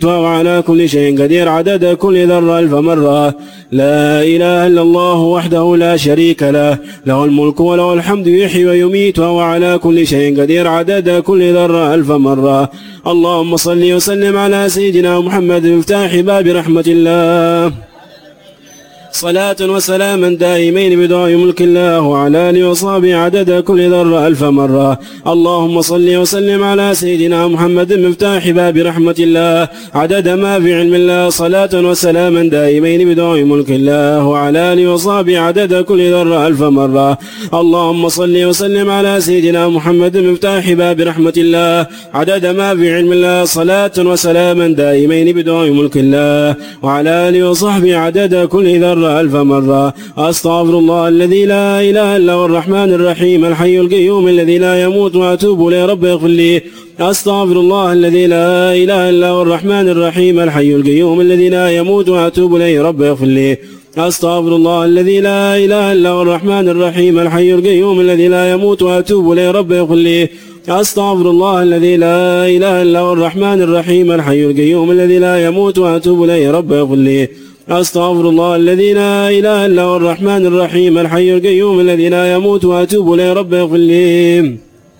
وعلى كل شيء قدير عدد كل ذرة 1000 مرة. لا إله إلا الله وحده لا شريك له، له الملك وله الحمد يحيي ويميت وهو على كل شيء قدير عدد كل ذرة 1000 مرة. اللهم صل وسلم على سيدنا محمد مفتاح باب رحمة الله، صلاة وسلاما دائمين بدعاء ملك الله وعلى آله وصحبه عدد كل ذرة 1000 مرة. اللهم صل وسلم على سيدنا محمد مفتاح باب رحمة الله عدد ما في علم الله، صلاة وسلاما دائمين بدعاء ملك الله وعلى آله وصحبه عدد كل ذرة 1000 مرة. اللهم صل وسلم على سيدنا محمد مفتاح باب رحمة الله عدد ما في علم الله، صلاة وسلاما دائمين بدعاء ملك الله وعلى آله وصحبه عدد كل ذرة 1000 مرة. أستغفر الله الذي لا إله إلا هو الرحمن الرحيم الحي القيوم الذي لا يموت وأتوب إليه رب اغفر لي. أستغفر الله الذي لا إله إلا هو الرحمن الرحيم الحي القيوم الذي لا يموت وأتوب إليه رب اغفر لي. أستغفر الله الذي لا إله إلا هو الرحمن الرحيم الحي القيوم الذي لا يموت وأتوب إليه رب اغفر لي. أستغفر الله الذي لا إله إلا هو الرحمن الرحيم الحي القيوم الذي لا يموت وأتوب إليه رب اغفر لي. أستغفر الله الذي لا إله إلا هو الرحمن الرحيم الحي القيوم الذي لا يموت وأتوب إليه رب اغفر لي.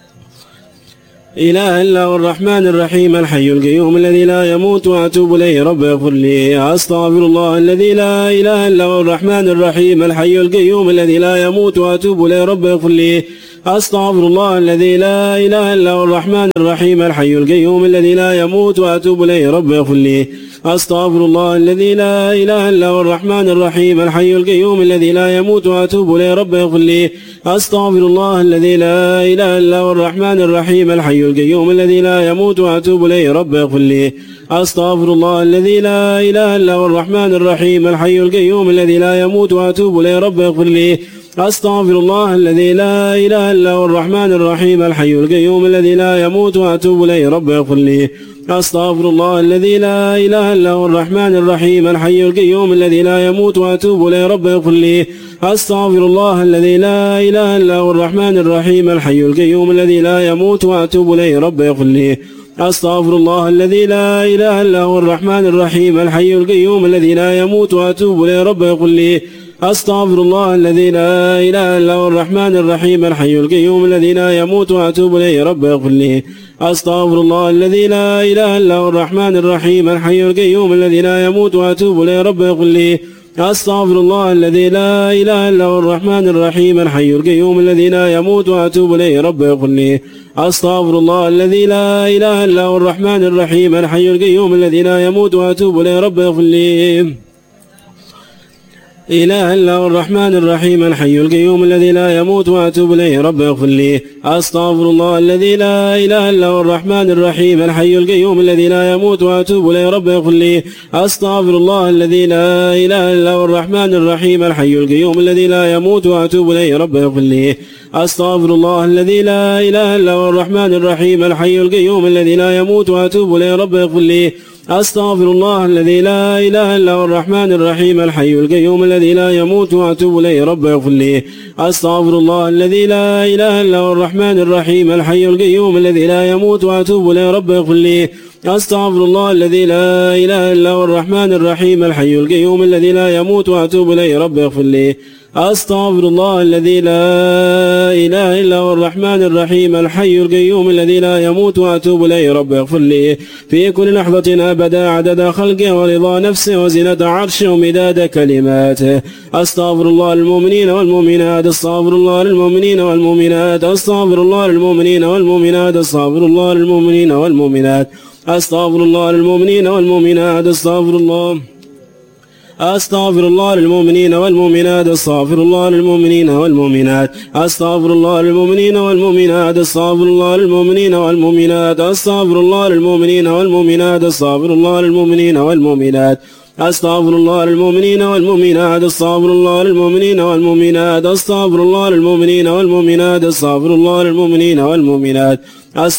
إله إلا هو الرحمن الرحيم الحي القيوم الذي لا يموت وأتوب إليه رب اغفر لي. أستغفر الله الذي لا إله إلا هو الرحمن الرحيم الحي القيوم الذي لا يموت وأتوب إليه رب اغفر لي. أستغفر الله الذي لا إله إلا هو الرحمن الرحيم الحي القيوم الذي لا يموت وأتوب إليه رب اغفر لي. أستغفر الله الذي لا إله إلا هو الرحمن الرحيم الحي القيوم الذي لا يموت وأتوب إليه رب اغفر لي. أستغفر الله الذي لا إله إلا هو الرحمن الرحيم الحي القيوم الذي لا يموت وأتوب إليه رب اغفر لي. أستغفر الله الذي لا إله إلا هو الرحمن الرحيم الحي القيوم الذي لا يموت وأتوب إليه رب اغفر لي. أستغفر الله الذي لا إله إلا هو الرحمن الرحيم الحي القيوم الذي لا يموت وأتوب إليه رب اغفر لي. أستغفر الله الذي لا إله إلا هو الرحمن الرحيم الحي القيوم الذي لا يموت وأتوب إليه رب اغفر لي. أستغفر الله الذي لا إله إلا هو الرحمن الرحيم الحي القيوم الذي لا يموت وأتوب إليه رب اغفر لي. أستغفر الله الذي لا إله إلا هو الرحمن الرحيم الحي القيوم الذي لا يموت وأتوب إليه رب اغفر لي. أستغفر الله الذي لا إله إلا هو الرحمن الرحيم الحي القيوم الذي لا يموت وأتوب إليه رب اغفر لي. أستغفر الله الذي لا إله إلا هو الرحمن الرحيم الحي القيوم الذي لا يموت وأتوب إليه رب اغفر لي. أستغفر الله الذي لا إله إلا هو الرحمن الرحيم الحي القيوم الذي لا يموت وأتوب إليه رب اغفر لي. أستغفر الله الذي لا إله إلا هو الرحمن الرحيم الحي القيوم الذي لا يموت وأتوب إليه رب اغفر لي. إله إلا هو الرحمن الرحيم الحي القيوم الذي لا يموت وأتوب إليه رب اغفر لي. أستغفر الله الذي لا إله إلا هو الرحمن الرحيم الحي القيوم الذي لا يموت وأتوب إليه رب اغفر لي. أستغفر الله الذي لا إله إلا هو الرحمن الرحيم الحي القيوم الذي لا يموت وأتوب إليه رب اغفر لي. أستغفر الله الذي لا إله إلا هو الرحمن الرحيم الحي القيوم الذي لا يموت وأتوب إليه رب اغفر لي. أستغفر الله الذي لا إله إلا هو الرحمن الرحيم الحي القيوم الذي لا يموت وأتوب إليه رب اغفر لي. أستغفر الله الذي لا إله إلا هو الرحمن الرحيم الحي القيوم الذي لا يموت وأتوب إليه رب اغفر لي. أستغفر الله الذي لا إله إلا هو الرحمن الرحيم الحي القيوم الذي لا يموت وأتوب إليه رب اغفر لي. أستغفر الله الذي لا إله إلا هو الرحمن الرحيم الحي القيوم الذي لا يموت وأتوب إليه رب اغفر لي. في كل لحظة أبدا عدد خلقه ورضا نفسه وزنة عرشه ومداد كلماته. أستغفر الله للمؤمنين والمؤمنات. أستغفر الله للمؤمنين والمؤمنات. أستغفر الله للمؤمنين والمؤمنات. أستغفر الله للمؤمنين والمؤمنات. أستغفر الله للمؤمنين والمؤمنات. أستغفر الله أستغفر الله للمؤمنين والمؤمنات. أستغفر الله للمؤمنين والمؤمنات. أستغفر الله للمؤمنين والمؤمنات. أستغفر الله للمؤمنين والمؤمنات. أستغفر الله للمؤمنين والمؤمنات. أستغفر الله للمؤمنين والمؤمنات. أستغفر الله للمؤمنين والمؤمنات. أستغفر الله للمؤمنين والمؤمنات. أستغفر الله للمؤمنين والمؤمنات. أستغفر الله للمؤمنين والمؤمنات.